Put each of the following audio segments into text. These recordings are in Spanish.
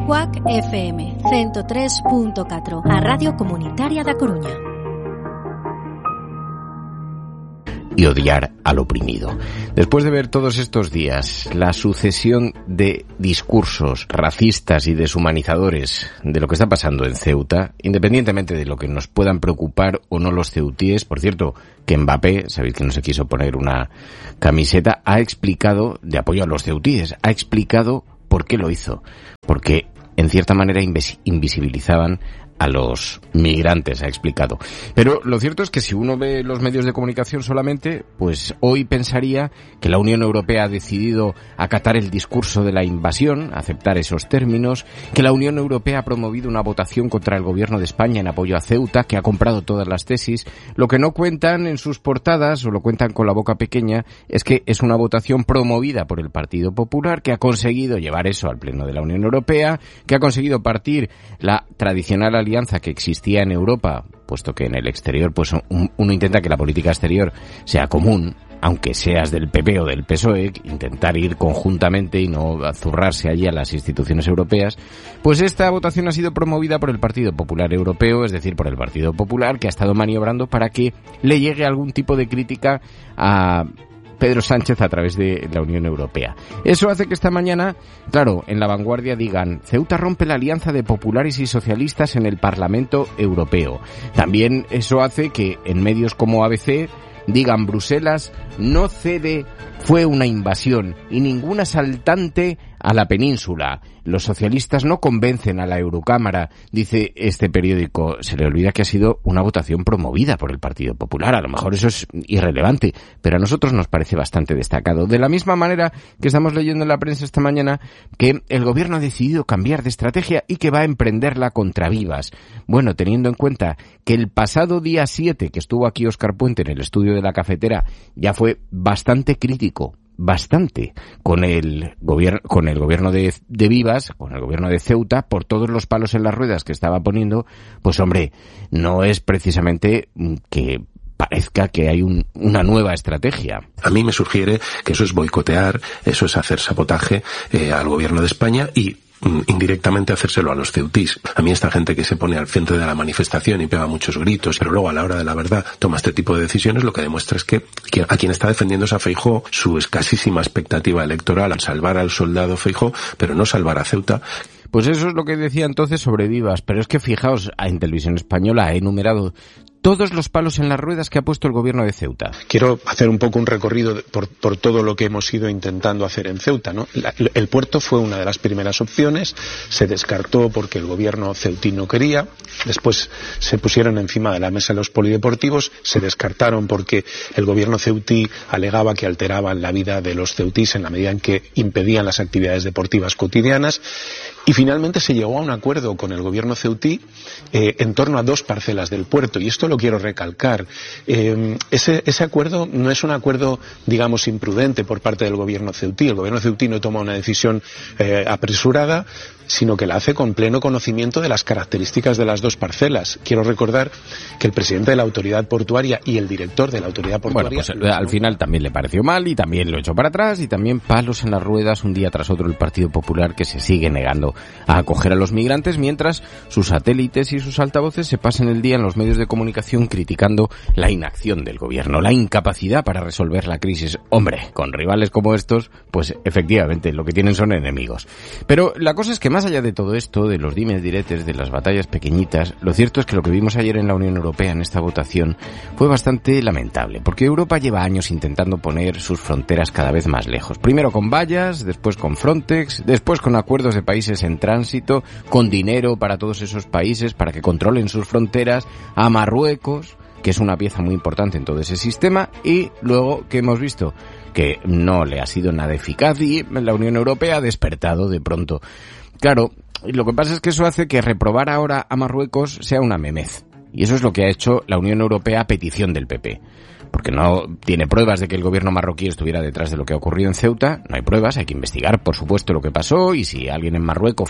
CUAC FM 103.4, a Radio Comunitaria da Coruña. Y odiar al oprimido. Después de ver todos estos días la sucesión de discursos racistas y deshumanizadores de lo que está pasando en Ceuta, independientemente de lo que nos puedan preocupar o no los ceutíes, por cierto, que Mbappé, sabéis que no se quiso poner una camiseta, ha explicado, de apoyo a los ceutíes, ha explicado por qué lo hizo. Porque, en cierta manera, invisibilizaban a los migrantes, ha explicado. Pero lo cierto es que si uno ve los medios de comunicación solamente, pues hoy pensaría que la Unión Europea ha decidido acatar el discurso de la invasión, aceptar esos términos, que la Unión Europea ha promovido una votación contra el gobierno de España en apoyo a Ceuta, que ha comprado todas las tesis. Lo que no cuentan en sus portadas, o lo cuentan con la boca pequeña, es que es una votación promovida por el Partido Popular, que ha conseguido llevar eso al Pleno de la Unión Europea, que ha conseguido partir la tradicional alianza que existía en Europa, puesto que en el exterior pues uno intenta que la política exterior sea común, aunque seas del PP o del PSOE, intentar ir conjuntamente y no azurrarse allí a las instituciones europeas. Pues esta votación ha sido promovida por el Partido Popular Europeo, es decir, por el Partido Popular, que ha estado maniobrando para que le llegue algún tipo de crítica a Pedro Sánchez a través de la Unión Europea. Eso hace que esta mañana, claro, en La Vanguardia digan: Ceuta rompe la alianza de populares y socialistas en el Parlamento Europeo. También eso hace que en medios como ABC digan: Bruselas no cede, fue una invasión y ningún asaltante a la península. Los socialistas no convencen a la Eurocámara, dice este periódico. Se le olvida que ha sido una votación promovida por el Partido Popular. A lo mejor eso es irrelevante, pero a nosotros nos parece bastante destacado. De la misma manera que estamos leyendo en la prensa esta mañana que el gobierno ha decidido cambiar de estrategia y que va a emprenderla contra Vivas. Bueno, teniendo en cuenta que el pasado día 7, que estuvo aquí Óscar Puente en el estudio de La Cafetera, ya fue bastante crítico, bastante, con el gobierno de Vivas, con el gobierno de Ceuta, por todos los palos en las ruedas que estaba poniendo, pues hombre, no es precisamente que parezca que hay una nueva estrategia. A mí me sugiere que eso es boicotear, eso es hacer sabotaje al gobierno de España y indirectamente hacérselo a los ceutís. A mí esta gente que se pone al frente de la manifestación y pega muchos gritos, pero luego a la hora de la verdad toma este tipo de decisiones, lo que demuestra es que a quien está defendiendo es a Feijóo, su escasísima expectativa electoral al salvar al soldado Feijóo, pero no salvar a Ceuta. Pues eso es lo que decía entonces sobre Vivas, pero es que fijaos, en Televisión Española ha enumerado todos los palos en las ruedas que ha puesto el gobierno de Ceuta. Quiero hacer un poco un recorrido por todo lo que hemos ido intentando hacer en Ceuta, ¿no? El puerto fue una de las primeras opciones, se descartó porque el gobierno ceutí no quería, después se pusieron encima de la mesa los polideportivos, se descartaron porque el gobierno ceutí alegaba que alteraban la vida de los ceutís en la medida en que impedían las actividades deportivas cotidianas, y finalmente se llegó a un acuerdo con el gobierno ceutí en torno a 2 parcelas del puerto, y esto lo quiero recalcar. Ese acuerdo no es un acuerdo, digamos, imprudente por parte del gobierno ceutí. El gobierno ceutí no toma una decisión apresurada, sino que la hace con pleno conocimiento de las características de las 2 parcelas. Quiero recordar que el presidente de la autoridad portuaria y el director de la autoridad portuaria... Bueno, pues al final también le pareció mal y también lo echó para atrás, y también palos en las ruedas un día tras otro el Partido Popular, que se sigue negando a acoger a los migrantes, mientras sus satélites y sus altavoces se pasan el día en los medios de comunicación criticando la inacción del gobierno, la incapacidad para resolver la crisis. Hombre, con rivales como estos, pues efectivamente lo que tienen son enemigos. Pero la cosa es que más allá de todo esto, de los dimes diretes, de las batallas pequeñitas, lo cierto es que lo que vimos ayer en la Unión Europea en esta votación fue bastante lamentable, porque Europa lleva años intentando poner sus fronteras cada vez más lejos. Primero con vallas, después con Frontex, después con acuerdos de países en tránsito, con dinero para todos esos países para que controlen sus fronteras, a Marruecos, que es una pieza muy importante en todo ese sistema, y luego, ¿qué hemos visto? Que no le ha sido nada eficaz y la Unión Europea ha despertado de pronto. Claro, lo que pasa es que eso hace que reprobar ahora a Marruecos sea una memez. Y eso es lo que ha hecho la Unión Europea a petición del PP. Porque no tiene pruebas de que el gobierno marroquí estuviera detrás de lo que ha ocurrido en Ceuta. No hay pruebas, hay que investigar, por supuesto, lo que pasó, y si alguien en Marruecos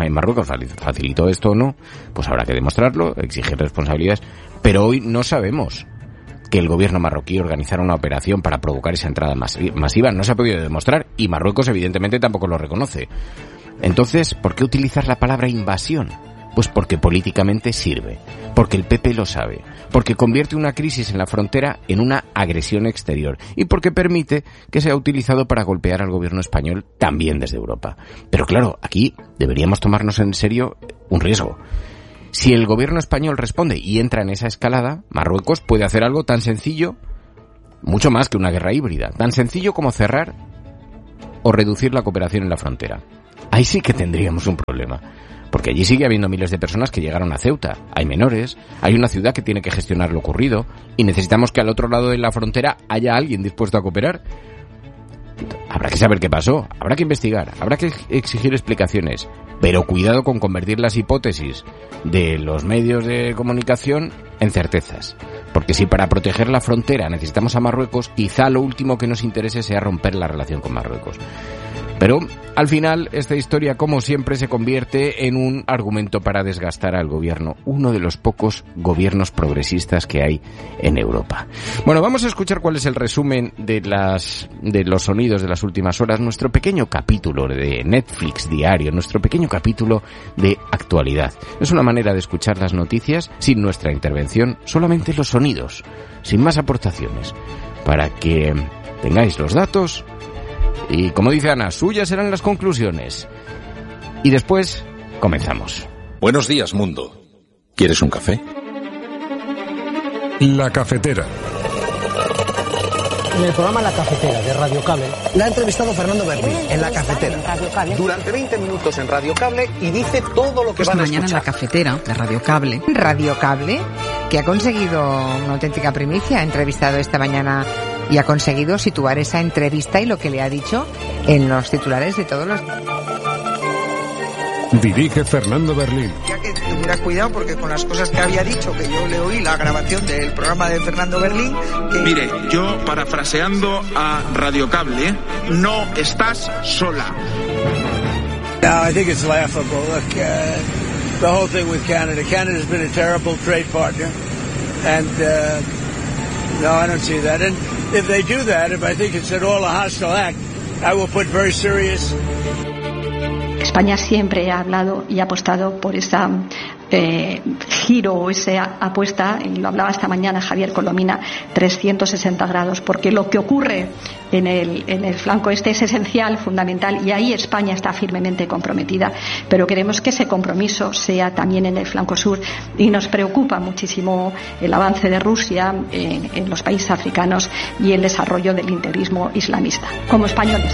facilitó esto o no, pues habrá que demostrarlo, exigir responsabilidades. Pero hoy no sabemos que el gobierno marroquí organizara una operación para provocar esa entrada masiva. No se ha podido demostrar, y Marruecos evidentemente tampoco lo reconoce. Entonces, ¿por qué utilizar la palabra invasión? Pues porque políticamente sirve, porque el PP lo sabe, porque convierte una crisis en la frontera en una agresión exterior y porque permite que sea utilizado para golpear al gobierno español también desde Europa. Pero claro, aquí deberíamos tomarnos en serio un riesgo. Si el gobierno español responde y entra en esa escalada, Marruecos puede hacer algo tan sencillo, mucho más que una guerra híbrida, tan sencillo como cerrar o reducir la cooperación en la frontera. Ahí sí que tendríamos un problema. Porque allí sigue habiendo miles de personas que llegaron a Ceuta. Hay menores, hay una ciudad que tiene que gestionar lo ocurrido y necesitamos que al otro lado de la frontera haya alguien dispuesto a cooperar. Habrá que saber qué pasó, habrá que investigar, habrá que exigir explicaciones, pero cuidado con convertir las hipótesis de los medios de comunicación en certezas. Porque si para proteger la frontera necesitamos a Marruecos, quizá lo último que nos interese sea romper la relación con Marruecos. Pero al final esta historia, como siempre, se convierte en un argumento para desgastar al gobierno, uno de los pocos gobiernos progresistas que hay en Europa. Bueno, vamos a escuchar cuál es el resumen de los sonidos de las últimas horas, nuestro pequeño capítulo de Netflix diario, nuestro pequeño capítulo de actualidad. Es una manera de escuchar las noticias sin nuestra intervención, solamente los sonidos, sin más aportaciones, para que tengáis los datos. Y como dice Ana, suyas serán las conclusiones. Y después, comenzamos. Buenos días, mundo. ¿Quieres un café? La cafetera. En el programa La Cafetera de Radio Cable la ha entrevistado Fernando Berlín en La Cafetera. Durante 20 minutos en Radio Cable y dice todo lo que van a escuchar. Mañana en La Cafetera de Radio Cable. Radio Cable, que ha conseguido una auténtica primicia, ha entrevistado esta mañana y ha conseguido situar esa entrevista y lo que le ha dicho en los titulares de todos los... Dirige Fernando Berlín. Ya que tuviera cuidado porque con las cosas que había dicho, que yo le oí la grabación del programa de Fernando Berlín... Mire, yo parafraseando a Radio Cable, no estás sola. No, I think it's laughable. Look, the whole thing with Canada. Canada's been a terrible trade partner. And, no, I don't see that. And if they do that, if I think it's at all a hostile act, I will put very serious... España siempre ha hablado y ha apostado por esa giro o esa apuesta, y lo hablaba esta mañana Javier Colomina, 360 grados, porque lo que ocurre en el flanco este es esencial, fundamental, y ahí España está firmemente comprometida, pero queremos que ese compromiso sea también en el flanco sur, y nos preocupa muchísimo el avance de Rusia en los países africanos y el desarrollo del integrismo islamista, como españoles.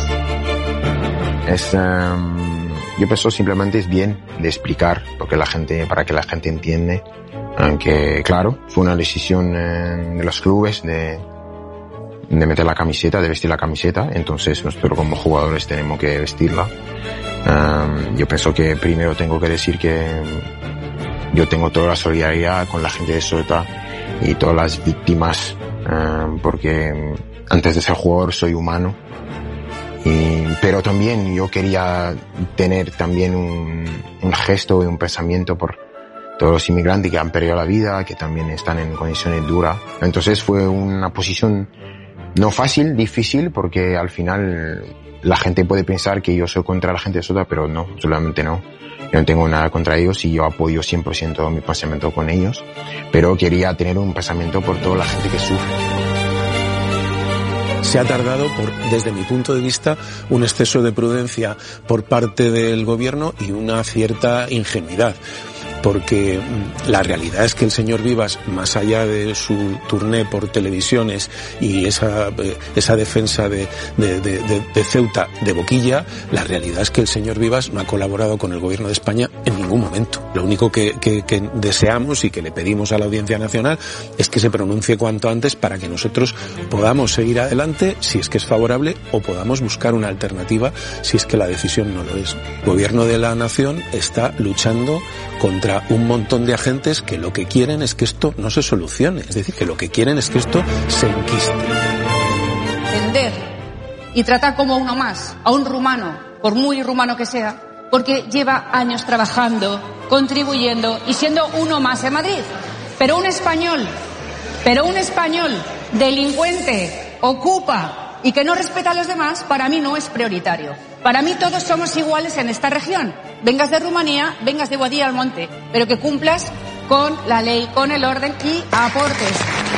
Yo pienso simplemente es bien de explicar para que la gente entiende, aunque claro, fue una decisión de los clubes de meter la camiseta, de vestir la camiseta, entonces nosotros como jugadores tenemos que vestirla. Yo pienso que primero tengo que decir que yo tengo toda la solidaridad con la gente de Ceuta y todas las víctimas, porque antes de ser jugador soy humano. Pero también yo quería tener también un gesto y un pensamiento por todos los inmigrantes que han perdido la vida, que también están en condiciones duras. Entonces fue una posición no fácil, difícil, porque al final la gente puede pensar que yo soy contra la gente de Ceuta, pero no, solamente no. Yo no tengo nada contra ellos y yo apoyo 100% mi pensamiento con ellos, pero quería tener un pensamiento por toda la gente que sufre. Se ha tardado desde mi punto de vista, un exceso de prudencia por parte del gobierno y una cierta ingenuidad. Porque la realidad es que el señor Vivas, más allá de su turné por televisiones y esa defensa de Ceuta de boquilla, la realidad es que el señor Vivas no ha colaborado con el gobierno de España en ningún momento. Lo único que deseamos y que le pedimos a la Audiencia Nacional es que se pronuncie cuanto antes para que nosotros podamos seguir adelante si es que es favorable o podamos buscar una alternativa si es que la decisión no lo es. El gobierno de la nación está luchando contra un montón de agentes que lo que quieren es que esto no se solucione, es decir, que lo que quieren es que esto se enquiste. Entender y tratar como uno más a un rumano, por muy rumano que sea, porque lleva años trabajando, contribuyendo y siendo uno más en Madrid. Pero un español delincuente, ocupa y que no respeta a los demás, para mí no es prioritario. Para mí todos somos iguales en esta región. Vengas de Rumanía, vengas de Boadilla al Monte, pero que cumplas con la ley, con el orden y aportes.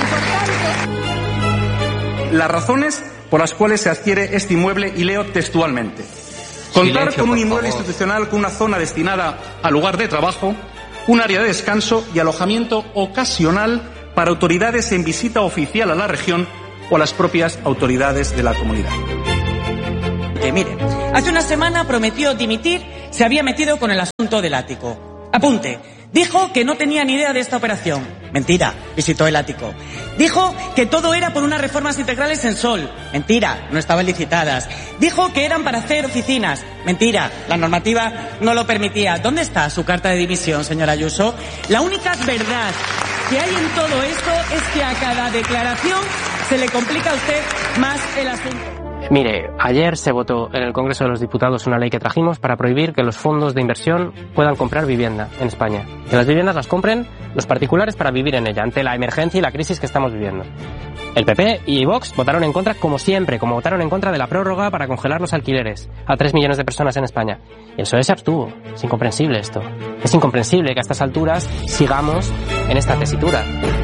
Las razones por las cuales se adquiere este inmueble, y leo textualmente: contar Silencio, con un por inmueble favor. institucional con una zona destinada al lugar de trabajo, un área de descanso y alojamiento ocasional para autoridades en visita oficial a la región o a las propias autoridades de la comunidad. Mire, hace una semana prometió dimitir, se había metido con el asunto del ático. Apunte, dijo que no tenía ni idea de esta operación. Mentira, visitó el ático. Dijo que todo era por unas reformas integrales en Sol. Mentira, no estaban licitadas. Dijo que eran para hacer oficinas. Mentira, la normativa no lo permitía. ¿Dónde está su carta de dimisión, señora Ayuso? La única verdad que hay en todo esto es que a cada declaración se le complica a usted más el asunto. Mire, ayer se votó en el Congreso de los Diputados una ley que trajimos para prohibir que los fondos de inversión puedan comprar vivienda en España. Que las viviendas las compren los particulares para vivir en ella, ante la emergencia y la crisis que estamos viviendo. El PP y Vox votaron en contra, como siempre, como votaron en contra de la prórroga para congelar los alquileres a 3 millones de personas en España. Y el PSOE se abstuvo. Es incomprensible esto. Es incomprensible que a estas alturas sigamos en esta tesitura.